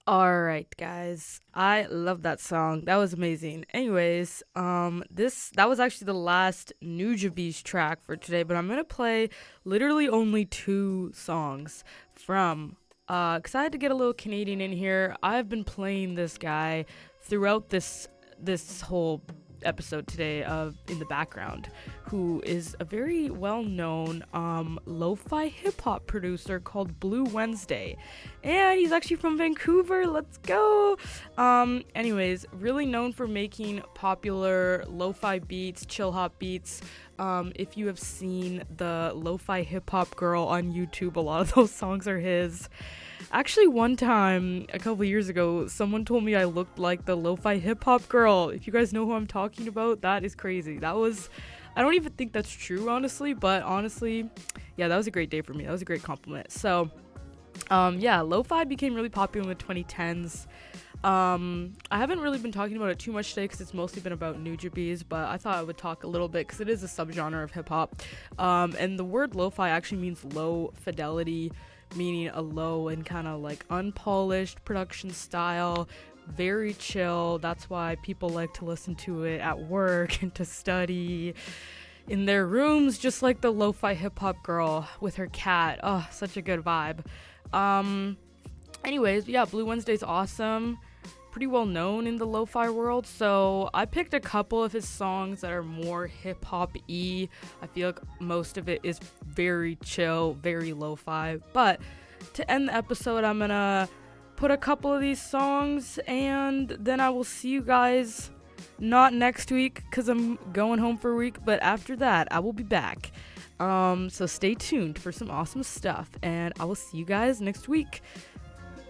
All right, guys. I love that song. That was amazing. Anyways, this that was actually the last Nujabes track for today, but I'm gonna play literally only two songs from cause I had to get a little Canadian in here. I've been playing this guy throughout this whole episode today of in the background, who is a very well-known lo-fi hip-hop producer called Blue Wednesday, and he's actually from Vancouver. Let's go. Anyways, really known for making popular lo-fi beats, chill hop beats. If you have seen the lo-fi hip-hop girl on YouTube, a lot of those songs are his. Actually, one time, a couple years ago, someone told me I looked like the lo-fi hip-hop girl. If you guys know who I'm talking about, that is crazy. I don't even think that's true, honestly, but honestly, yeah, that was a great day for me. That was a great compliment. So, yeah, lo-fi became really popular in the 2010s. I haven't really been talking about it too much today because it's mostly been about Nujabes, but I thought I would talk a little bit because it is a subgenre of hip-hop. And the word lo-fi actually means low fidelity, meaning a low and kind of like unpolished production style, very chill. That's why people like to listen to it at work and to study in their rooms, just like the lo-fi hip-hop girl with her cat. Oh, such a good vibe. um Anyways, yeah, Blue Wednesday's awesome, pretty well known in the lo-fi world, so I picked a couple of his songs that are more hip-hop-y. I feel like most of it is very chill, very lo-fi, but to end the episode, I'm gonna put a couple of these songs, and then I will see you guys not next week because I'm going home for a week, but after that, I will be back. So stay tuned for some awesome stuff, and I will see you guys next week.